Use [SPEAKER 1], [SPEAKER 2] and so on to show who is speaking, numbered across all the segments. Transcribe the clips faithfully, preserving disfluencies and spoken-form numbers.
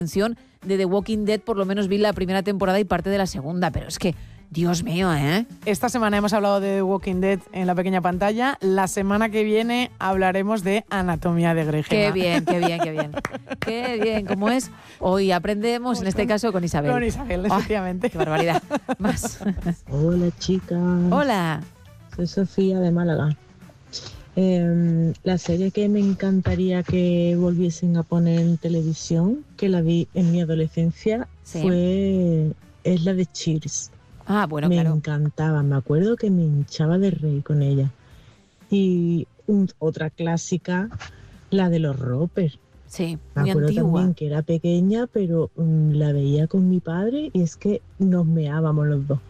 [SPEAKER 1] de The Walking Dead, por lo menos vi la primera temporada y parte de la segunda, pero es que, Dios mío, ¿eh?
[SPEAKER 2] Esta semana hemos hablado de The Walking Dead en la pequeña pantalla. La semana que viene hablaremos de Anatomía de Grey.
[SPEAKER 1] Qué bien, qué bien, qué bien. Qué bien, ¿cómo es? Hoy aprendemos, en este caso, con Isabel.
[SPEAKER 2] Con Isabel, efectivamente.
[SPEAKER 1] Oh, qué barbaridad. Más.
[SPEAKER 3] Hola, chicas.
[SPEAKER 1] Hola.
[SPEAKER 3] Soy Sofía de Málaga. Eh, la serie que me encantaría que volviesen a poner en televisión, que la vi en mi adolescencia,
[SPEAKER 1] Sí.
[SPEAKER 3] fue es la de Cheers.
[SPEAKER 1] Ah, bueno,
[SPEAKER 3] me
[SPEAKER 1] claro.
[SPEAKER 3] encantaba, me acuerdo que me hinchaba de reír con ella. Y un- otra clásica, la de los Roper.
[SPEAKER 1] Sí,
[SPEAKER 3] Me
[SPEAKER 1] muy
[SPEAKER 3] acuerdo
[SPEAKER 1] antigua.
[SPEAKER 3] también que era pequeña, pero mm, la veía con mi padre y es que nos meábamos los dos.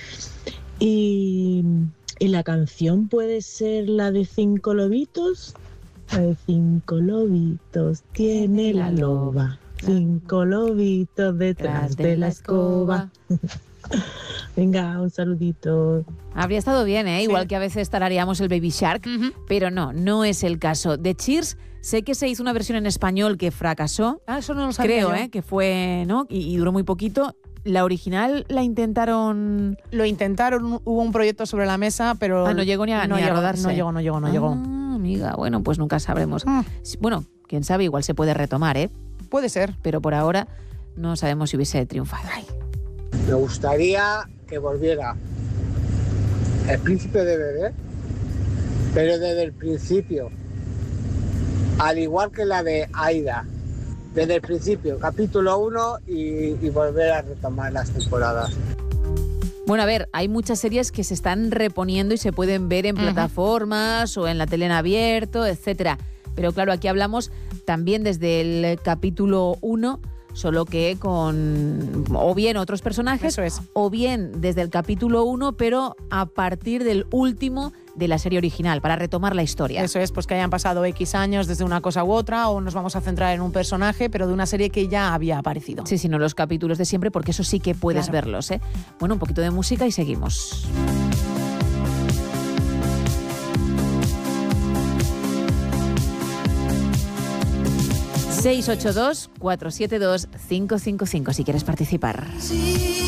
[SPEAKER 3] Y, y la canción puede ser la de Cinco Lobitos. La de Cinco lobitos tiene la loba. Cinco lobitos detrás de la escoba. Venga, un saludito.
[SPEAKER 1] Habría estado bien, ¿eh?
[SPEAKER 2] Sí.
[SPEAKER 1] Igual que a veces tarareamos el Baby Shark, pero no, no es el caso. De Cheers, sé que se hizo una versión en español que fracasó,
[SPEAKER 2] Ah, eso no lo sabía
[SPEAKER 1] creo,
[SPEAKER 2] yo.
[SPEAKER 1] ¿eh? Que fue, ¿no? Y, y duró muy poquito. La original la intentaron...
[SPEAKER 2] Lo intentaron, hubo un proyecto sobre la mesa, pero...
[SPEAKER 1] Ah, no llegó ni a-
[SPEAKER 2] no
[SPEAKER 1] ni a
[SPEAKER 2] llegó,
[SPEAKER 1] rodarse.
[SPEAKER 2] No llegó, no llegó, no
[SPEAKER 1] ah,
[SPEAKER 2] llegó.
[SPEAKER 1] amiga, bueno, pues nunca sabremos.
[SPEAKER 2] Mm.
[SPEAKER 1] Sí, Bueno, quién sabe, igual se puede retomar, ¿eh?
[SPEAKER 2] Puede ser.
[SPEAKER 1] Pero por ahora no sabemos si hubiese triunfado.
[SPEAKER 4] Me gustaría que volviera El Príncipe de Bel-Air, pero desde el principio, al igual que la de Aida, desde el principio, capítulo uno y, y volver a retomar las temporadas.
[SPEAKER 1] Bueno, a ver, hay muchas series que se están reponiendo y se pueden ver en
[SPEAKER 2] Ujú.
[SPEAKER 1] plataformas o en la tele en abierto, etcétera. Pero claro, aquí hablamos también desde el capítulo uno, solo que con o bien otros personajes,
[SPEAKER 2] Eso es.
[SPEAKER 1] o bien desde el capítulo uno, pero a partir del último de la serie original, para retomar la historia.
[SPEAKER 2] Eso es, pues que hayan pasado X años desde una cosa u otra, o nos vamos a centrar en un personaje, pero de una serie que ya había aparecido.
[SPEAKER 1] Sí, sí, no los capítulos de siempre, porque eso sí que puedes
[SPEAKER 2] Claro.
[SPEAKER 1] verlos, ¿eh? Bueno, un poquito de música y seguimos. seis ocho dos, cuatro siete dos, cinco cinco cinco si quieres participar.